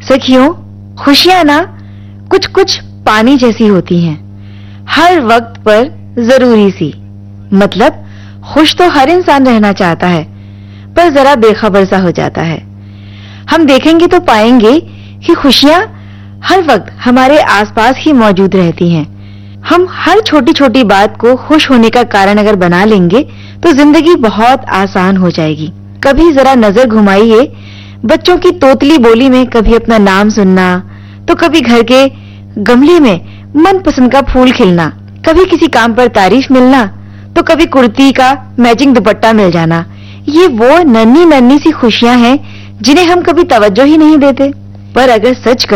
सखियों, खुशियां ना कुछ कुछ पानी जैसी होती हैं, हर वक्त पर जरूरी सी। मतलब खुश तो हर इंसान रहना चाहता है, पर जरा बेखबर सा हो जाता है। हम देखेंगे तो पाएंगे कि खुशियां हर वक्त हमारे आसपास ही मौजूद रहती हैं। हम हर छोटी छोटी बात को खुश होने का कारण अगर बना लेंगे तो जिंदगी बहुत आसान हो जाएगी। कभी जरा नजर घुमाइए बच्चों की तोतली बोली में, कभी अपना नाम सुनना, तो कभी घर के गमले में मनपसंद का फूल खिलना, कभी किसी काम पर तारीफ मिलना, तो कभी कुर्ती का मैचिंग दुपट्टा मिल जाना। ये वो नन्ही नन्ही सी खुशियां हैं जिन्हें हम कभी तवज्जो ही नहीं देते। पर अगर सच कहें